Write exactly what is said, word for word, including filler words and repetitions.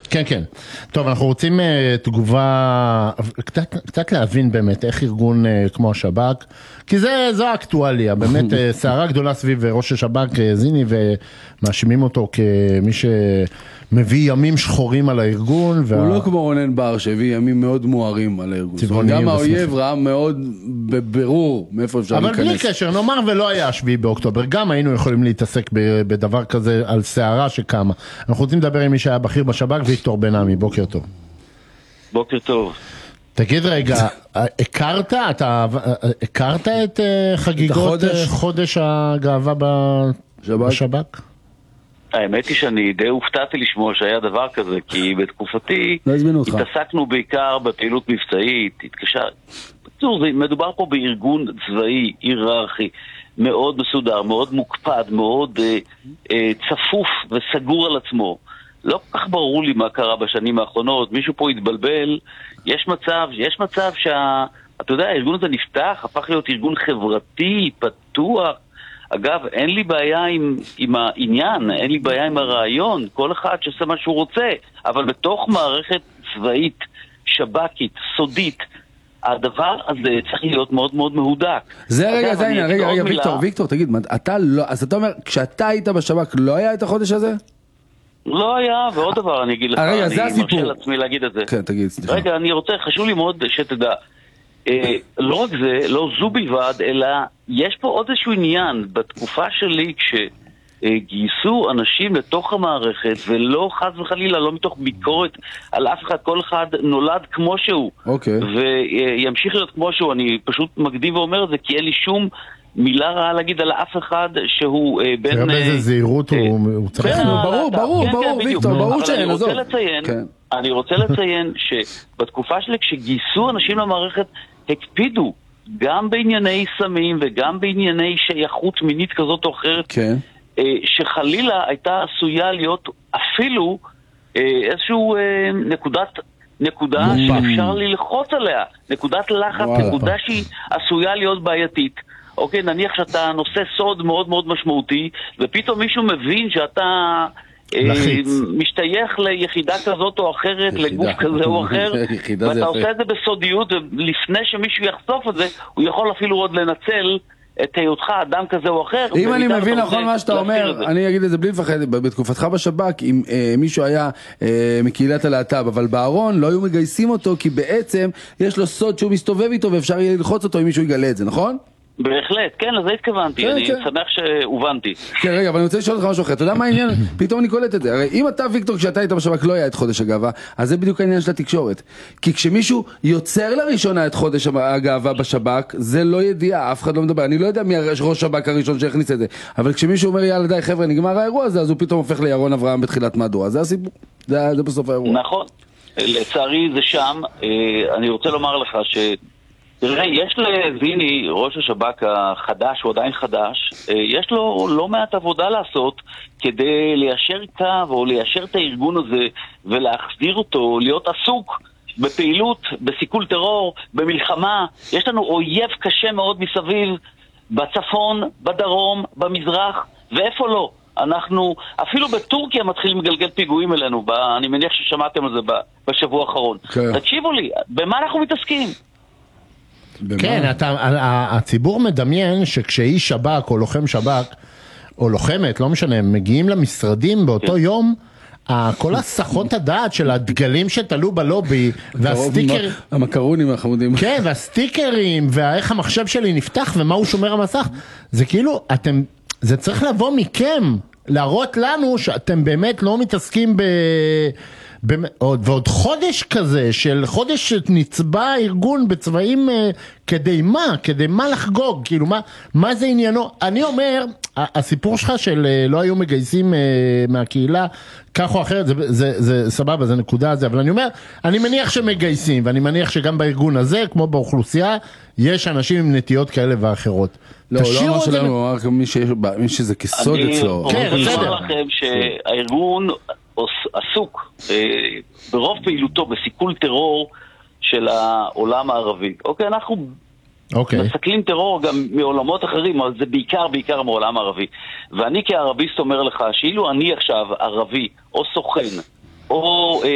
כן, כן. טוב, אנחנו רוצים uh, תגובה, קצת, קצת להבין באמת איך ארגון uh, כמו השב"כ, כי זה, זו האקטואליה, באמת uh, שערה גדולה סביב ראש השב"כ uh, זיני, ומאשימים אותו כמי שמביא ימים שחורים על הארגון. וה... הוא לא כמו רונן בר, שהביא ימים מאוד מוארים על הארגון. גם האויב ראה מאוד בבירור מאיפה אפשר אבל להיכנס. אבל בלי קשר, נאמר ולא היה שביעי באוקטובר, גם היינו יכולים להתעסק בדבר כזה על שערה שקמה. אנחנו רוצים לדבר עם מי שהיה בכיר בשב"כ, ויקטור בן עמי, בוקר טוב. בוקר טוב. תגיד רגע, הכרת, אתה הכרת את חגיגות חודש הגאווה בשב"כ? האמת היא שאני די הופתעתי לשמוע שהיה דבר כזה, כי בתקופתי התעסקנו בעיקר בפעילות מבצעית, התקשר... בצור, מדובר פה בארגון צבאי, היררכי, מאוד מסודר, מאוד מוקפד, מאוד אה, אה, צפוף וסגור על עצמו. לא כל כך ברור לי מה קרה בשנים האחרונות, מישהו פה התבלבל, יש מצב, יש מצב שה... אתה יודע, הארגון הזה נפתח, הפך להיות ארגון חברתי, פתוח. אגב, אין לי בעיה עם, עם העניין, אין לי בעיה עם הרעיון, כל אחד שעושה מה שהוא רוצה, אבל בתוך מערכת צבאית, שב"כית, סודית, הדבר הזה צריך להיות מאוד מאוד מהודק. זה רגע, זה הנה, רגע, רגע, ויקטור, ויקטור, תגיד, אתה לא, אז אתה אומר, כשאתה היית בשב"כ, לא היה את החודש הזה? לא היה, ועוד דבר אני אגיד לך, רגע, זה אני הסיפור. מרשה לעצמי להגיד את זה. כן, תגיד, סליחה. רגע, אני רוצה, חשוב לי מאוד שתדע, אה, לא רק זה, לא זו בלבד, אלא יש פה עוד איזשהו עניין, בתקופה שלי כשגייסו אנשים לתוך המערכת, ולא חס וחלילה, לא מתוך ביקורת על אף אחד, כל אחד נולד כמו שהוא, אוקיי. וימשיך להיות כמו שהוא, אני פשוט מקדים ואומר את זה, כי אין לי שום מילה רעה להגיד על אף אחד שהוא בין... תראה באיזה זהירות הוא צריך... ברור, ברור, ברור, ויקטור, ברור שאין, עזוב. אני רוצה לציין שבתקופה שלי כשגייסו אנשים למערכת הקפידו גם בענייני סמים וגם בענייני שייכות מינית כזאת או אחרת, שחלילה הייתה עשויה להיות אפילו איזשהו נקודת נקודה שאפשר ללחוץ עליה, נקודת לחץ, נקודה שהיא עשויה להיות בעייתית. אוקיי, נניח שאתה נושא סוד מאוד מאוד משמעותי, ופתאום מישהו מבין שאתה משתייך ליחידה כזאת או אחרת, לגוף כזה או אחר, ואתה עושה את זה בסודיות, ולפני שמישהו יחשוף את זה, הוא יכול אפילו עוד לנצל את היותך אדם כזה או אחר. אם אני מבין נכון מה שאתה אומר, אני אגיד את זה בלי לפחד, בתקופתך בשב"כ, אם מישהו היה מקהילת הלהט"ב, אבל בארון לא היו מגייסים אותו, כי בעצם יש לו סוד שהוא מסתובב איתו, ואפשר יהיה ללחוץ אותו אם מישהו יגלה את זה, נכון? בהחלט, כן, לזה התכוונתי, אני שמח שהובנתי. כן, רגע, אבל אני רוצה לשאול אותך משהו אחר, אתה יודע מה העניין? פתאום אני קולט את זה, הרי אם אתה ויקטור כשאתה היית בשב"כ לא היה את חודש הגאווה, אז זה בדיוק העניין של התקשורת, כי כשמישהו יוצר לראשונה את חודש הגאווה בשב"כ, זה לא ידיעה, אף אחד לא מדבר, אני לא יודע מי ראש שב"כ הראשון שהכניס את זה, אבל כשמישהו אומר יאללה די חבר'ה נגמר האירוע הזה, אז הוא פתאום הופך לירון אברהם בתחילת מהדורה, זה הסיפור, זה, זה בסוף האירוע. נכון, לצערי זה שם, אני רוצה לומר לך ש תראה, יש לזיני, ראש השב"כ החדש, הוא עדיין חדש, יש לו לא מעט עבודה לעשות כדי ליישר קו או ליישר את הארגון הזה ולהחזיר אותו, להיות עסוק בפעילות, בסיכול טרור, במלחמה. יש לנו אויב קשה מאוד מסביב, בצפון, בדרום, במזרח, ואיפה לא. אנחנו, אפילו בטורקיה מתחילים לגלגל פיגועים אלינו, אני מניח ששמעתם על זה בשבוע האחרון. תקשיבו לי, במה אנחנו מתעסקים? כן, אתה, הציבור מדמיין שכשאיש שב"כ או לוחם שב"כ או לוחמת, לא משנה, הם מגיעים למשרדים באותו יום, כל הסחות הדעת של הדגלים שתלו בלובי והסטיקרים, המקרונים החמודים, כן, והסטיקרים ואיך המחשב שלי נפתח ומה הוא שומר המסך, זה כאילו, אתם, זה צריך לבוא מכם, להראות לנו שאתם באמת לא מתעסקים ב... עוד, ועוד חודש כזה, של חודש שנצבע ארגון בצבעים, כדי מה? כדי מה לחגוג? כאילו, מה, מה זה עניינו? אני אומר, הסיפור שלך של לא היו מגייסים מהקהילה, כך או אחרת, זה, זה, זה סבבה, זה נקודה הזה, אבל אני אומר, אני מניח שמגייסים, ואני מניח שגם בארגון הזה, כמו באוכלוסייה, יש אנשים עם נטיות כאלה ואחרות. לא, לא אמר שלנו, הוא אמר מי שזה כסוד אצלו. אני רוצה לומר לכם שהארגון עסוק ברוב פעילותו בסיכול טרור של העולם הערבי. אוקיי, אנחנו מסכלים טרור גם מעולמות אחרים, אבל זה בעיקר בעיקר מעולם הערבי. ואני כערביסט אומר לך, שאילו אני עכשיו ערבי או סוכן או